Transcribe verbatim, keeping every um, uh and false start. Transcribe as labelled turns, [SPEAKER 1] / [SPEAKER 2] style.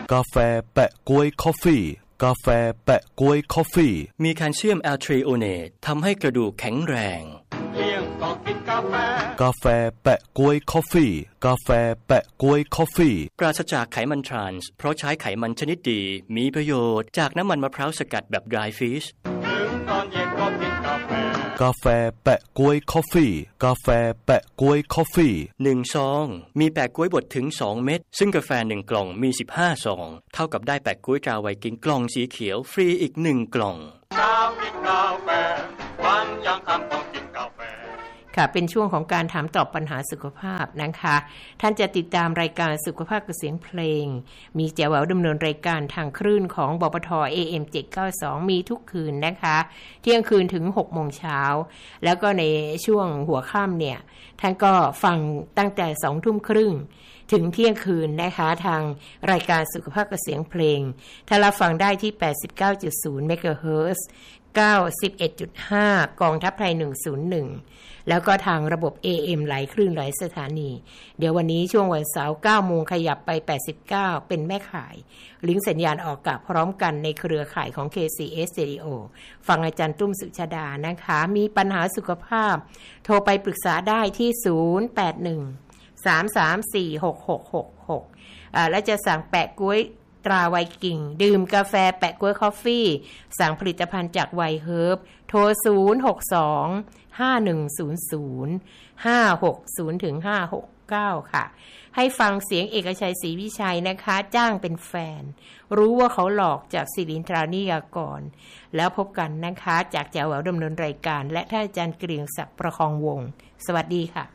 [SPEAKER 1] กาแฟแปะก๊วยคอฟฟี่กาแฟแปะก๊วยคอฟฟี่
[SPEAKER 2] มีแคลเซียมแอลทรีโอเนตทำให้กระดูกแข็งแรง
[SPEAKER 3] เที่ยงก็กินกาแฟ
[SPEAKER 1] กาแฟแปะก๊วยคอฟฟี่กาแฟแปะก๊วยคอฟฟี่
[SPEAKER 2] ปราศจากไขมันทรานส์เพราะใช้ไขมันชนิดดีมีประโยชน์จากน้ำมันมะพร้าวสกัดแบบ dry fish
[SPEAKER 3] ถึงตอนเย็นก็กินกาแฟ
[SPEAKER 1] กาแฟแปะก๊วยคอฟฟี่กาแฟแปะก๊วยคอฟฟี่
[SPEAKER 2] หนึ่งซองมีแปะก๊วยบดถึงสองเม็ดซึ่งกาแฟหนึ่งกล่องมีสิบห้าซองเท่ากับได้แปะก๊วยตราไวกิ้งกล่องสีเขียวฟรีอีกหนึ่งกล่อง
[SPEAKER 3] เช้ากินกาแฟวันยังค่ำต้องกินกาแฟ
[SPEAKER 4] ค่ะเป็นช่วงของการถามตอบปัญหาสุขภาพนะคะท่านจะติดตามรายการสุขภาพกับเสียงเพลงมีแจ๋วแหววดำเนินรายการทางคลื่นของบปท เอ เอ็ม เจ็ดเก้าสองมีทุกคืนนะคะเที่ยงคืนถึงหกโมงเช้าแล้วก็ในช่วงหัวค่ำเนี่ยท่านก็ฟังตั้งแต่สองทุ่มครึ่งถึงเที่ยงคืนนะคะทางรายการสุขภาพกับเสียงเพลงถ้ารับฟังได้ที่ แปดสิบเก้าจุดศูนย์ เมกะเฮิรตซ์ เก้าสิบเอ็ดจุดห้า กองทัพไทยหนึ่งศูนย์หนึ่งแล้วก็ทางระบบ เอ เอ็ม หลายคลื่นหลายสถานีเดี๋ยววันนี้ช่วงวันเสาร์ เก้าโมงขยับไปแปดสิบเก้าเป็นแม่ข่ายลิงก์สัญญาณออกอากาศพร้อมกันในเครือข่ายของ เค ซี เอส Radio ฟังอาจารย์ตุ้มสุชาดานะคะมีปัญหาสุขภาพโทรไปปรึกษาได้ที่ศูนย์ แปด หนึ่ง สาม สาม สี่ หก หก หก หกอ่าและจะสั่งแปะก๊วยตราไวกิ้งดื่มกาแฟแปะก๊วยคอฟฟี่สั่งผลิตภัณฑ์จากไวเฮิร์บโทรศูนย์ หก สอง ห้า หนึ่ง ศูนย์ ศูนย์ ห้า หก ศูนย์ ถึง ห้า หก เก้าค่ะให้ฟังเสียงเอกชัยศรีวิชัยนะคะจ้างเป็นแฟนรู้ว่าเขาหลอกจากศิรินทรานิยากรแล้วพบกันนะคะจากแจ๋วแหววดำเนินรายการและท่านอาจารย์เกรียงศักดิ์ประคองวงศ์สวัสดีค่ะ